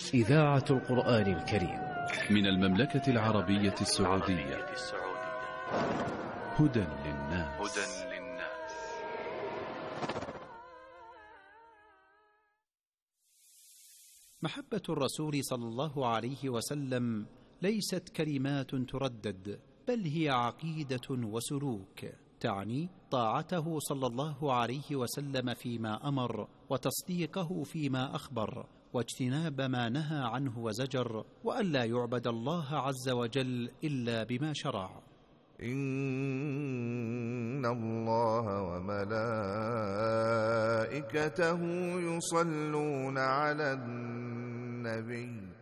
إذاعة القرآن الكريم من المملكة العربية السعودية. هدى للناس. محبة الرسول صلى الله عليه وسلم ليست كلمات تردد، بل هي عقيدة وسلوك، تعني طاعته صلى الله عليه وسلم فيما أمر، وتصديقه فيما أخبر، واجتناب ما نهى عنه وزجر، وألا يعبد الله عز وجل إلا بما شرع. إن الله وملائكته يصلون على النبي